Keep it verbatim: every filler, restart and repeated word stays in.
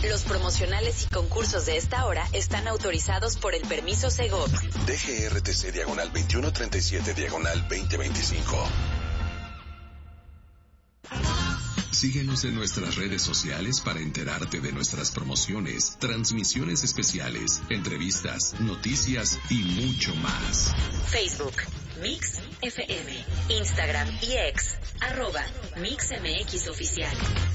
Los promocionales y concursos de esta hora están autorizados por el permiso Segov. D G R T C diagonal veintiuno treinta y siete diagonal veinte veinticinco. Síguenos en nuestras redes sociales para enterarte de nuestras promociones, transmisiones especiales, entrevistas, noticias y mucho más. Facebook, Mix F M. Instagram y X, arroba Mix M X Oficial.